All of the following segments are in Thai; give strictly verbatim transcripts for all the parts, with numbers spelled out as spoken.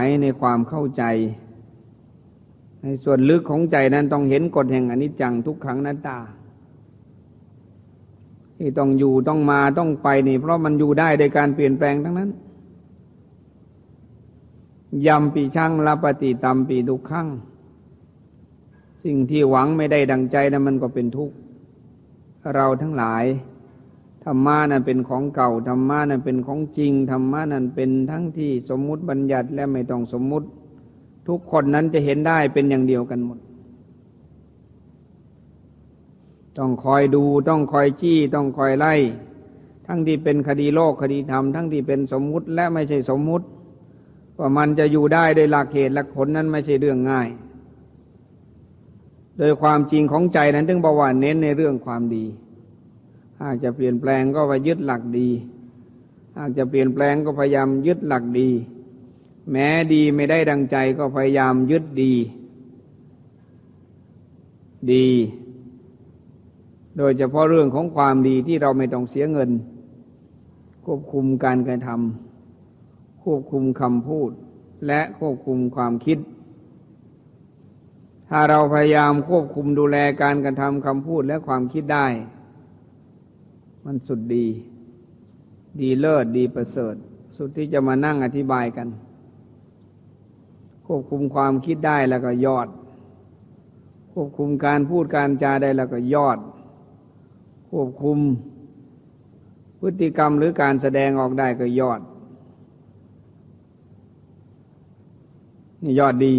ในความเข้าใจในส่วนลึกของใจนั้นต้องเห็นกฎแห่งอนิจจังทุกขังอนัตตาที่ต้องอยู่ต้องมาต้องไปนี่เพราะมันอยู่ได้โดยการเปลี่ยนแปลงทั้งนั้นยัมปิชังลปฏิตัมปิทุกขังสิ่งที่หวังไม่ได้ดังใจนั้นมันก็เป็นทุกข์เราทั้งหลายธรรมะนั้นเป็นของเก่าธรรมะนั้นเป็นของจริงธรรมะนั้นเป็นทั้งที่สมมุติบัญญัติและไม่ต้องสมมุติทุกคนนั้นจะเห็นได้เป็นอย่างเดียวกันหมดต้องคอยดูต้องคอยจี้ต้องคอยไล่ทั้งที่เป็นคดีโลกคดีธรรมทั้งที่เป็นสมมุติและไม่ใช่สมมุติว่ามันจะอยู่ได้โดยหลักเหตุหลักผลนั้นไม่ใช่เรื่องง่ายโดยความจริงของใจนั้นถึงบอกว่าเน้นในเรื่องความดีหากจะเปลี่ยนแปลงก็ไปยึดหลักดีหากจะเปลี่ยนแปลงก็พยายามยึดหลักดีแม้ดีไม่ได้ดังใจก็พยายามยึดดีดีโดยเฉพาะเรื่องของความดีที่เราไม่ต้องเสียเงินควบคุมการกระทำควบคุมคำพูดและควบคุมความคิดถ้าเราพยายามควบคุมดูแลการกระทำคำพูดและความคิดได้มันสุดดีดีเลิศดีประเสริฐสุดที่จะมานั่งอธิบายกันควบคุมความคิดได้แล้วก็ยอดควบคุมการพูดการจาได้แล้วก็ยอดควบคุมพฤติกรรมหรือการแสดงออกได้ก็ยอดนี่ยอดดี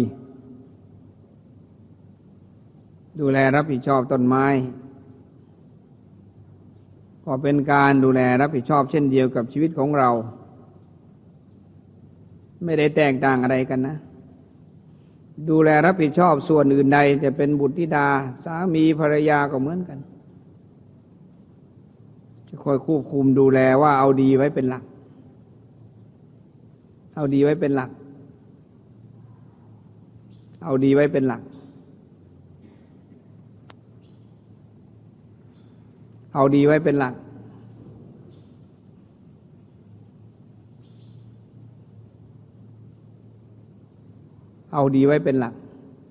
ดูแลรับผิดชอบต้นไม้ก็เป็นการดูแลรับผิดชอบเช่นเดียวกับชีวิตของเราไม่ได้แตกต่างอะไรกันนะดูแลรับผิดชอบส่วนอื่นใดจะเป็นบุตรธิดาสามีภรรยาก็เหมือนกันจะคอยควบคุมดูแลว่าเอาดีไว้เป็นหลักเอาดีไว้เป็นหลักเอาดีไว้เป็นหลักเอาดีไว้เป็นหลักเอาดีไว้เป็นหลัก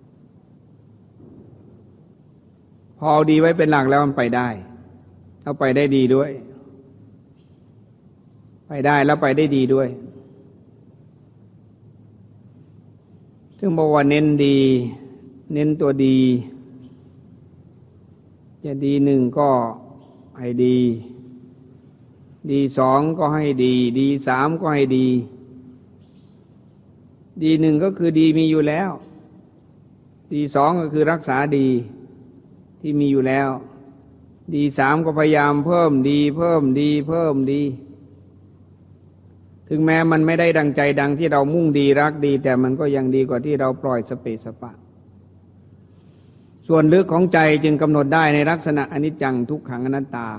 พอเอาดีไว้เป็นหลักแล้วมันไปได้เอาไปได้ดีด้วยไปได้แล้วไปได้ดีด้วยซึ่งบอกว่าเน้นดีเน้นตัวดีจะดีหนึ่งก็ให้ดีดีสองก็ให้ดีดีสามก็ให้ดีดีหนึ่งก็คือดีมีอยู่แล้วดีสองก็คือรักษาดีที่มีอยู่แล้วดีสามก็พยายามเพิ่มดีเพิ่มดีเพิ่มดีถึงแม้มันไม่ได้ดังใจดังที่เรามุ่งดีรักดีแต่มันก็ยังดีกว่าที่เราปล่อยสเปสปะส่วนลึกของใจจึงกำหนดได้ในลักษณะอนิจจังทุกขังอนัตตา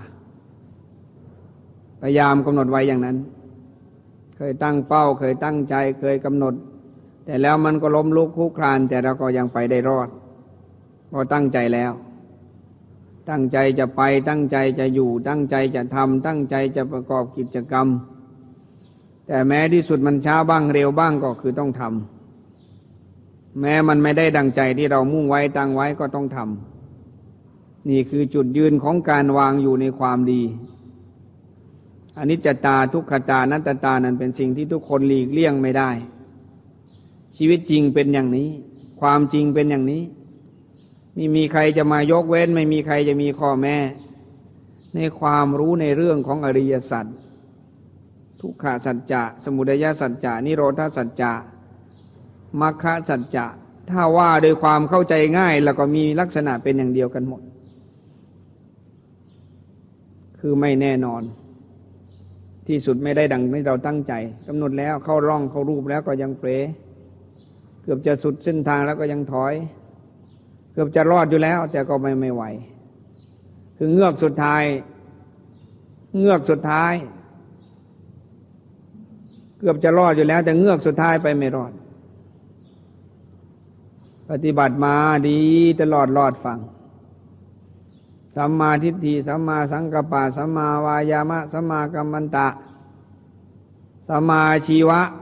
พยายามกำหนดไว้อย่างนั้นเคยตั้งเป้าเคยตั้งใจเคยกำหนดแต่แล้วมันก็ล้มลุกคลุกคลานแต่เราก็ยังไปได้รอดพอตั้งใจแล้วตั้งใจจะไปตั้งใจจะอยู่ตั้งใจจะทำตั้งใจจะประกอบกิจกรรมแต่แม้ที่สุดมันช้าบ้างเร็วบ้างก็คือต้องทำแม้มันไม่ได้ดังใจที่เรามุ่งไว้ตั้งไว้ก็ต้องทำนี่คือจุดยืนของการวางอยู่ในความดีอนิจจตาทุกขตาอนัตตานั้นเป็นสิ่งที่ทุกคนหลีกเลี่ยงไม่ได้ชีวิตจริงเป็นอย่างนี้ความจริงเป็นอย่างนี้ไม่มีใครจะมายกเว้นไม่มีใครจะมีข้อแม้ในความรู้ในเรื่องของอริยสัจทุกขสัจจะสมุทัยสัจจะนิโรธสัจจะมรรคสัจจะถ้าว่าโดยความเข้าใจง่ายแล้วก็มีลักษณะเป็นอย่างเดียวกันหมดคือไม่แน่นอนที่สุดไม่ได้ดังที่เราตั้งใจกำหนดแล้วเข้าร่องเข้ารูปแล้วก็ยังเปรเกือบจะสุดเส้นทางแล้วก็ยังถอยเกือบจะรอดอยู่แล้วแต่ก็ไม่ไม่ไหวคือเงือกสุดท้ายเงือกสุดท้ายเกือบจะรอดอยู่แล้วแต่เงือกสุดท้ายไปไม่รอดปฏิบัติมาดีตลอดรอดฟังสัมมาทิฏฐิสัมมาสังกัปปะสัมมาวายามะสัมมากัมมันตะสัมมาชีวะ